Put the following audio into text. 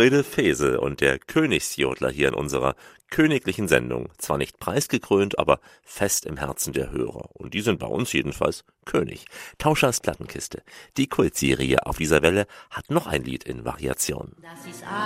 Elfriede Fesel und der Königsjodler hier in unserer königlichen Sendung. Zwar nicht preisgekrönt, aber fest im Herzen der Hörer. Und die sind bei uns jedenfalls König. Tauschers Plattenkiste. Die Kultserie auf dieser Welle hat noch ein Lied in Variation.